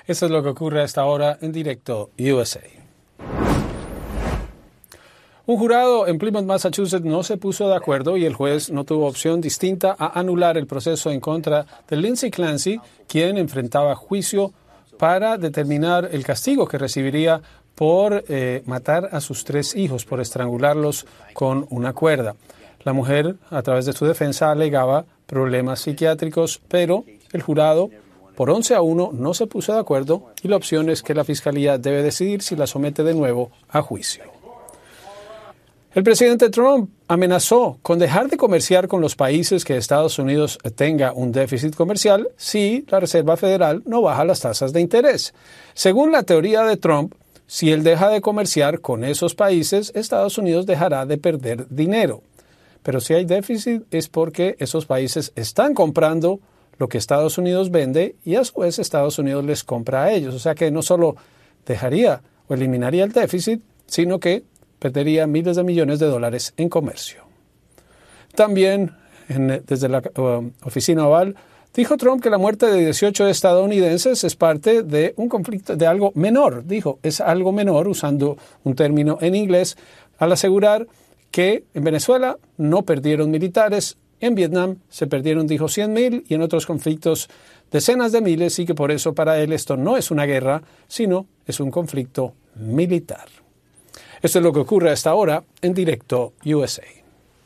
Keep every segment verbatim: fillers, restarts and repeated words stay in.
Esto es lo que ocurre a esta hora en directo U S A. Un jurado en Plymouth, Massachusetts, no se puso de acuerdo y el juez no tuvo opción distinta a anular el proceso en contra de Lindsay Clancy, quien enfrentaba juicio para determinar el castigo que recibiría por eh, matar a sus tres hijos, por estrangularlos con una cuerda. La mujer, a través de su defensa, alegaba problemas psiquiátricos, pero el jurado, por once a uno, no se puso de acuerdo y la opción es que la Fiscalía debe decidir si la somete de nuevo a juicio. El presidente Trump amenazó con dejar de comerciar con los países que Estados Unidos tenga un déficit comercial si la Reserva Federal no baja las tasas de interés. Según la teoría de Trump, si él deja de comerciar con esos países, Estados Unidos dejará de perder dinero. Pero si hay déficit es porque esos países están comprando lo que Estados Unidos vende y a su vez Estados Unidos les compra a ellos. O sea que no solo dejaría o eliminaría el déficit, sino que perdería miles de millones de dólares en comercio. También, en, desde la uh, oficina Oval, dijo Trump que la muerte de dieciocho estadounidenses es parte de un conflicto, de algo menor. Dijo, es algo menor, usando un término en inglés, al asegurar que en Venezuela no perdieron militares, en Vietnam se perdieron, dijo, cien mil y en otros conflictos decenas de miles y que por eso para él esto no es una guerra, sino es un conflicto militar. Esto es lo que ocurre a esta hora en directo U S A.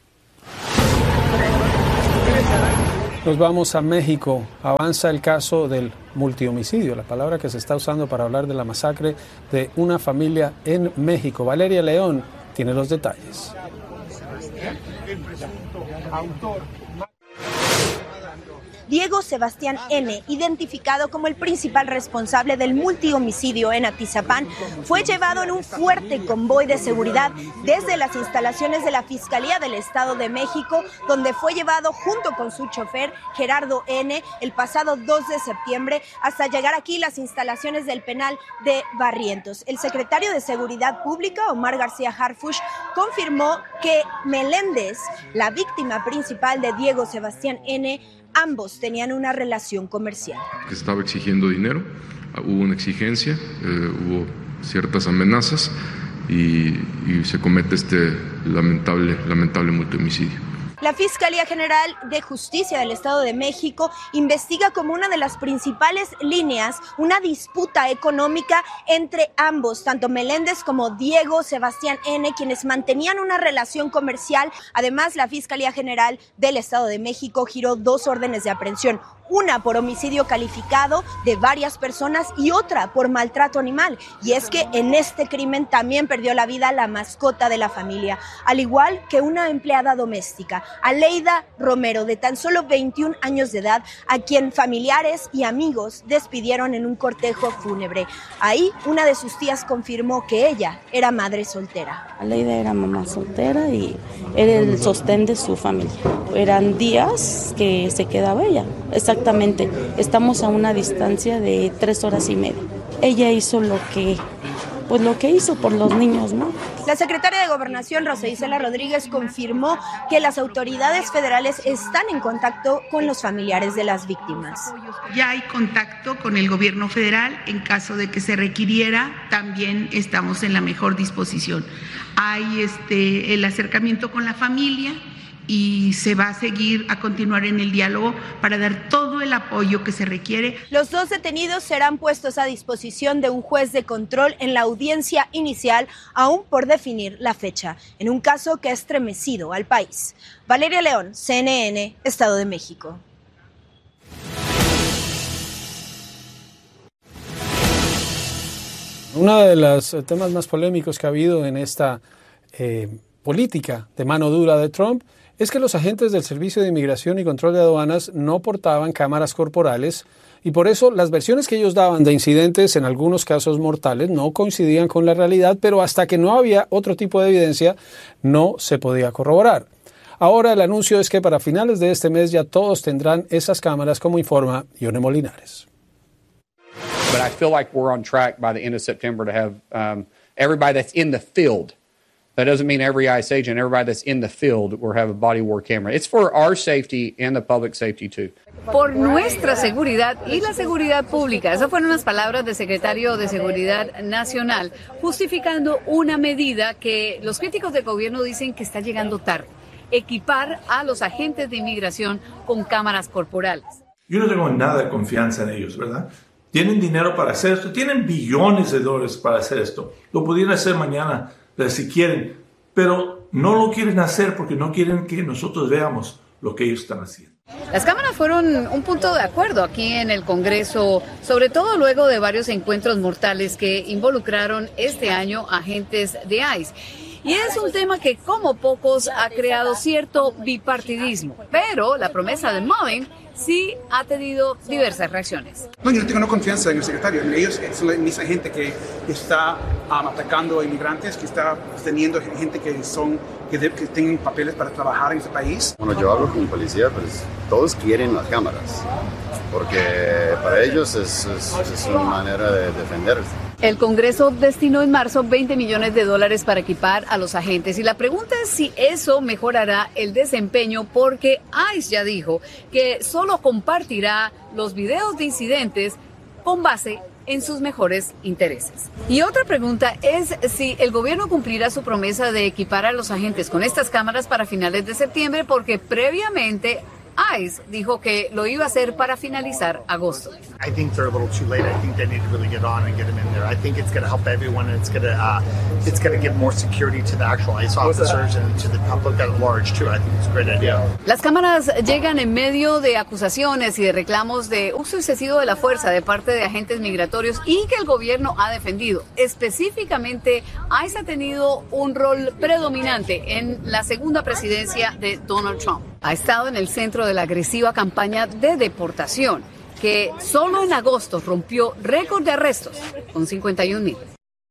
Nos vamos a México. Avanza el caso del multihomicidio, la palabra que se está usando para hablar de la masacre de una familia en México. Valeria León tiene los detalles. Diego Sebastián N., identificado como el principal responsable del multihomicidio en Atizapán, fue llevado en un fuerte convoy de seguridad desde las instalaciones de la Fiscalía del Estado de México, donde fue llevado junto con su chofer, Gerardo N., el pasado dos de septiembre, hasta llegar aquí las instalaciones del penal de Barrientos. El secretario de Seguridad Pública, Omar García Harfuch, confirmó que Meléndez, la víctima principal de Diego Sebastián N., ambos tenían una relación comercial. Que estaba exigiendo dinero, hubo una exigencia, eh, hubo ciertas amenazas y, y se comete este lamentable, lamentable multihomicidio. La Fiscalía General de Justicia del Estado de México investiga como una de las principales líneas una disputa económica entre ambos, tanto Meléndez como Diego Sebastián N., quienes mantenían una relación comercial. Además, la Fiscalía General del Estado de México giró dos órdenes de aprehensión, una por homicidio calificado de varias personas y otra por maltrato animal. Y es que en este crimen también perdió la vida la mascota de la familia, al igual que una empleada doméstica, Aleida Romero, de tan solo veintiún años de edad, a quien familiares y amigos despidieron en un cortejo fúnebre. Ahí, una de sus tías confirmó que ella era madre soltera. Aleida era mamá soltera y era el sostén de su familia. Eran días que se quedaba ella. Exactamente, estamos a una distancia de tres horas y media. Ella hizo lo que, pues lo que hizo por los niños, ¿no? La secretaria de Gobernación, Rosa Isela Rodríguez, confirmó que las autoridades federales están en contacto con los familiares de las víctimas. Ya hay contacto con el gobierno federal, en caso de que se requiriera, también estamos en la mejor disposición. Hay este, el acercamiento con la familia y se va a seguir a continuar en el diálogo para dar todo el apoyo que se requiere. Los dos detenidos serán puestos a disposición de un juez de control en la audiencia inicial, aún por definir la fecha, en un caso que ha estremecido al país. Valeria León, C N N, Estado de México. Uno de los temas más polémicos que ha habido en esta eh, política de mano dura de Trump es que los agentes del Servicio de Inmigración y Control de Aduanas no portaban cámaras corporales y por eso las versiones que ellos daban de incidentes, en algunos casos mortales, no coincidían con la realidad, pero hasta que no había otro tipo de evidencia no se podía corroborar. Ahora el anuncio es que para finales de este mes ya todos tendrán esas cámaras, como informa Yone Molinares. But I feel like we're on track by the end of September to have um, everybody that's in the field That doesn't mean every ICE agent, everybody that's in the field will have a body-worn camera. It's for our safety and the public safety too. Por nuestra seguridad y la seguridad pública. Esas fueron las palabras del secretario de Seguridad Nacional, justificando una medida que los críticos del gobierno dicen que está llegando tarde: equipar a los agentes de inmigración con cámaras corporales. Yo no tengo nada de confianza en ellos, ¿verdad? Tienen dinero para hacer esto, tienen billones de dólares para hacer esto. Lo pudieran hacer mañana si quieren, pero no lo quieren hacer porque no quieren que nosotros veamos lo que ellos están haciendo. Las cámaras fueron un punto de acuerdo aquí en el Congreso, sobre todo luego de varios encuentros mortales que involucraron este año agentes de ICE. Y es un tema que, como pocos, ha creado cierto bipartidismo. Pero la promesa de Mullin sí ha tenido diversas reacciones. No, yo no tengo no confianza en el secretario. Ellos son la misma gente que está um, atacando a inmigrantes, que está teniendo gente que son que, de, que tienen papeles para trabajar en este país. Bueno, yo hablo con policía, pues todos quieren las cámaras, porque para ellos es, es, es una manera de defenderse. El Congreso destinó en marzo veinte millones de dólares para equipar a los agentes y la pregunta es si eso mejorará el desempeño, porque ICE ya dijo que solo compartirá los videos de incidentes con base en sus mejores intereses. Y otra pregunta es si el gobierno cumplirá su promesa de equipar a los agentes con estas cámaras para finales de septiembre, porque previamente ICE dijo que lo iba a hacer para finalizar agosto. I think they're a little too late. I think they need to really get on and get them in there. I think it's going to help everyone, and it's going to uh, it's going to give more security to the actual ICE officers and to the public at large too. I think it's a great idea. Las cámaras llegan en medio de acusaciones y de reclamos de uso excesivo de la fuerza de parte de agentes migratorios y que el gobierno ha defendido. Específicamente, ICE ha tenido un rol predominante en la segunda presidencia de Donald Trump. Ha estado en el centro de la agresiva campaña de deportación, que solo en agosto rompió récord de arrestos con cincuenta y un mil.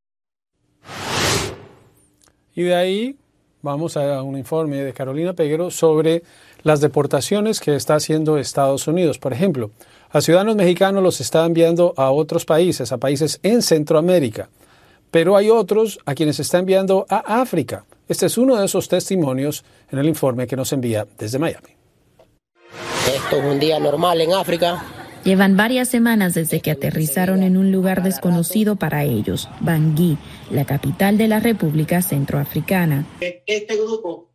Y de ahí vamos a un informe de Carolina Peguero sobre las deportaciones que está haciendo Estados Unidos. Por ejemplo, a ciudadanos mexicanos los está enviando a otros países, a países en Centroamérica, pero hay otros a quienes está enviando a África. Este es uno de esos testimonios en el informe que nos envía desde Miami. Esto es un día normal en África. Llevan varias semanas desde que aterrizaron en un lugar desconocido para ellos, Bangui, la capital de la República Centroafricana. Este grupo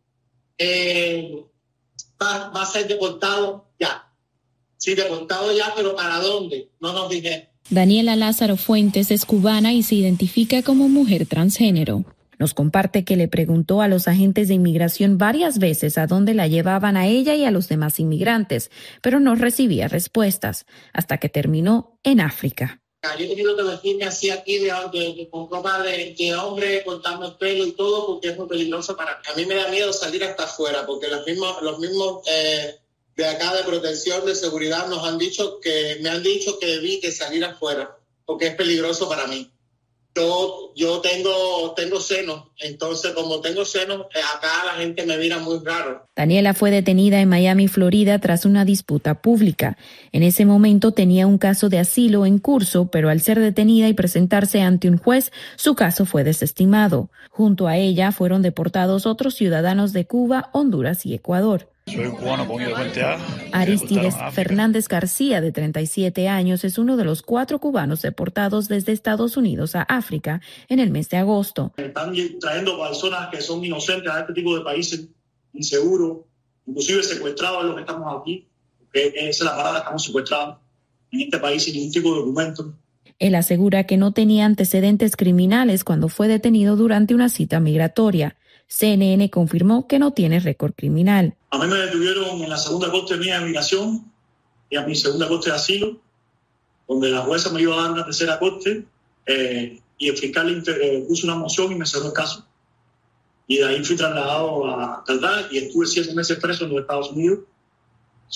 eh, va, va a ser deportado ya. Sí, deportado ya, pero ¿para dónde? No nos dijeron. Daniela Lázaro Fuentes es cubana y se identifica como mujer transgénero. Nos comparte que le preguntó a los agentes de inmigración varias veces a dónde la llevaban a ella y a los demás inmigrantes, pero no recibía respuestas, hasta que terminó en África. Yo he tenido que vestirme así aquí de, de, de, con ropa de, de hombre, cortarme el pelo y todo, porque es muy peligroso para mí. A mí me da miedo salir hasta afuera, porque los mismos, los mismos eh, de acá de protección, de seguridad, nos han dicho que, me han dicho que evite salir afuera, porque es peligroso para mí. Yo, yo tengo, tengo senos, entonces como tengo senos, acá la gente me mira muy raro. Daniela fue detenida en Miami, Florida, tras una disputa pública. En ese momento tenía un caso de asilo en curso, pero al ser detenida y presentarse ante un juez, su caso fue desestimado. Junto a ella fueron deportados otros ciudadanos de Cuba, Honduras y Ecuador. Soy un cubano con Fuente A. Aristides Fernández García, de treinta y siete años, es uno de los cuatro cubanos deportados desde Estados Unidos a África en el mes de agosto. Están trayendo personas que son inocentes a este tipo de países, inseguros, inclusive secuestrados los que estamos aquí, porque esa es la palabra, estamos secuestrados en este país sin ningún tipo de documento. Él asegura que no tenía antecedentes criminales cuando fue detenido durante una cita migratoria. C N N confirmó que no tiene récord criminal. A mí me detuvieron en la segunda corte mía de migración y a mi segunda corte de asilo, donde la jueza me iba a dar una tercera corte eh, y el fiscal eh, puso una moción y me cerró el caso. Y de ahí fui trasladado a Caldá y estuve siete meses preso en los Estados Unidos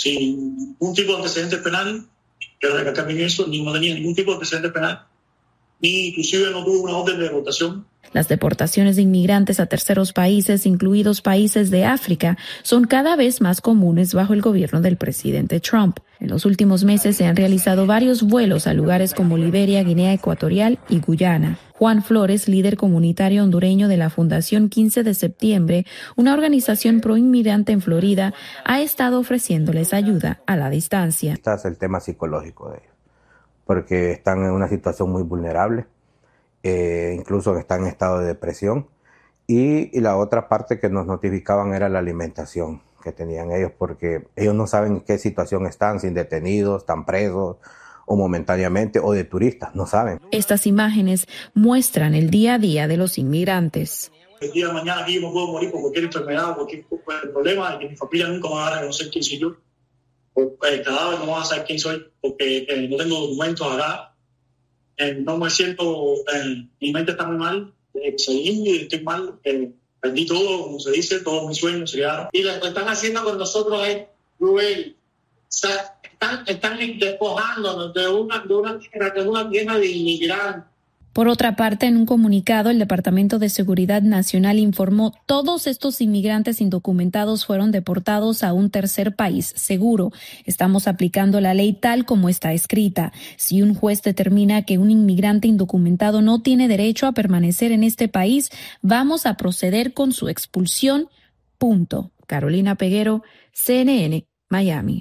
sin ningún tipo de antecedentes penales. Quiero recalcar bien eso, ni no tenía ningún tipo de antecedentes penales. ni inclusive no tuve una orden de deportación. Las deportaciones de inmigrantes a terceros países, incluidos países de África, son cada vez más comunes bajo el gobierno del presidente Trump. En los últimos meses se han realizado varios vuelos a lugares como Liberia, Guinea Ecuatorial y Guyana. Juan Flores, líder comunitario hondureño de la Fundación quince de septiembre, una organización pro-inmigrante en Florida, ha estado ofreciéndoles ayuda a la distancia. Este es el tema psicológico de ellos, porque están en una situación muy vulnerable. Eh, incluso están en estado de depresión, y, y la otra parte que nos notificaban era la alimentación que tenían ellos, porque ellos no saben en qué situación están, sin detenidos, están presos o momentáneamente, o de turistas, no saben. Estas imágenes muestran el día a día de los inmigrantes. El día de mañana aquí yo me puedo morir por cualquier enfermedad o cualquier problema, y que mi familia nunca va a dar a conocer quién soy yo. Por el cadáver no van a saber quién soy, porque eh, no tengo documentos acá. Eh, no me siento, eh, mi mente está muy mal, eh, seguí, estoy mal, eh, perdí todo, como se dice, todos mis sueños se quedaron. Y lo que están haciendo con nosotros es cruel. O sea, están, están despojándonos de una, de una tierra que es una tierra de inmigrantes. Por otra parte, en un comunicado, el Departamento de Seguridad Nacional informó que todos estos inmigrantes indocumentados fueron deportados a un tercer país seguro. Estamos aplicando la ley tal como está escrita. Si un juez determina que un inmigrante indocumentado no tiene derecho a permanecer en este país, vamos a proceder con su expulsión. Punto. Carolina Peguero, C N N, Miami.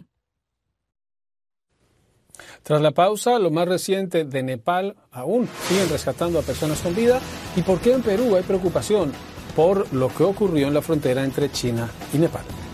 Tras la pausa, lo más reciente de Nepal, aún siguen rescatando a personas con vida. ¿Y por qué en Perú hay preocupación por lo que ocurrió en la frontera entre China y Nepal?